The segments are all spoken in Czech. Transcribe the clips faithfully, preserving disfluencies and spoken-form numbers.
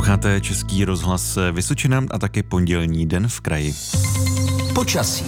Posloucháte Český rozhlas Vysočina a taky pondělní den v kraji. Počasí.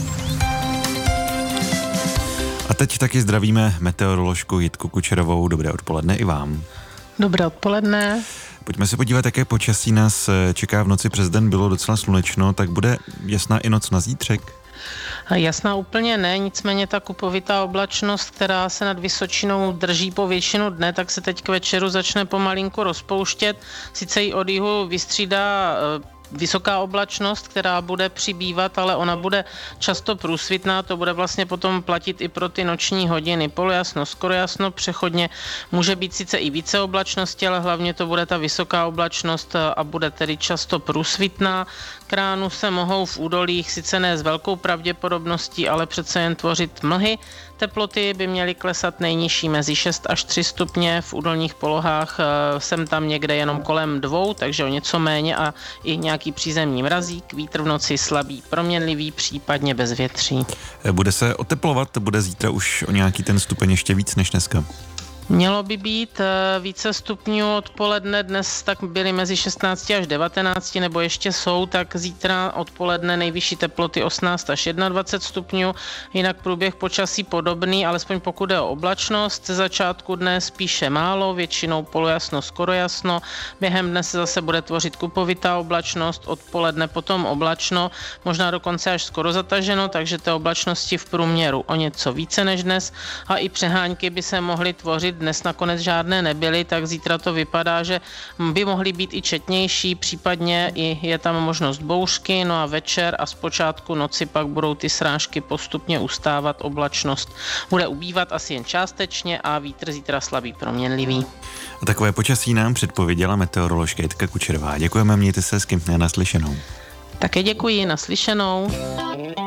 A teď taky zdravíme meteoroložku Jitku Kučerovou. Dobré odpoledne i vám. Dobré odpoledne. Pojďme se podívat, jaké počasí nás čeká v noci. Přes den bylo docela slunečno, tak bude jasná i noc na zítřek? Jasná úplně ne, nicméně ta kupovitá oblačnost, která se nad Vysočinou drží po většinu dne, tak se teď k večeru začne pomalinku rozpouštět. Sice ji od jihu vystřídá vysoká oblačnost, která bude přibývat, ale ona bude často průsvitná, to bude vlastně potom platit i pro ty noční hodiny. Polojasno, skoro jasno, přechodně může být sice i více oblačnosti, ale hlavně to bude ta vysoká oblačnost a bude tedy často průsvitná. Kránu se mohou v údolích sice ne s velkou pravděpodobností, ale přece jen tvořit mlhy. Teploty by měly klesat nejnižší mezi šest až tři stupně, v údolních polohách jsem tam někde jenom kolem dvou, takže o něco méně a i nějaký přízemní mrazík, vítr v noci slabý, proměnlivý, případně bez větří. Bude se oteplovat, bude zítra už o nějaký ten stupeň ještě víc než dneska? Mělo by být více stupňů odpoledne, dnes tak byly mezi šestnáct až devatenáct, nebo ještě jsou, tak zítra odpoledne nejvyšší teploty osmnáct až dvacet jedna stupňů, jinak průběh počasí podobný, alespoň pokud je o oblačnost, ze začátku dne spíše málo, většinou polojasno, skoro jasno, během dne se zase bude tvořit kupovitá oblačnost, odpoledne potom oblačno, možná dokonce až skoro zataženo, takže té oblačnosti v průměru o něco více než dnes a i přehánky by se mohly tvořit. Dnes nakonec žádné nebyly, tak zítra to vypadá, že by mohly být i četnější, případně i je tam možnost bouřky, no a večer a zpočátku noci pak budou ty srážky postupně ustávat, oblačnost bude ubývat asi jen částečně a vítr zítra slabý, proměnlivý. A takové počasí nám předpověděla meteoroložka Jitka Kučerová. Děkujeme, mějte se hezky, naslyšenou. Také děkuji, naslyšenou.